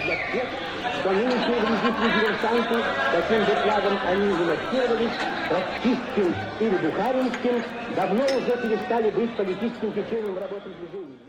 для всех, что нынешние великие таким докладом они финансировались троцкистским или бухаринским, давно уже перестали быть политическим течением в рабочем движении.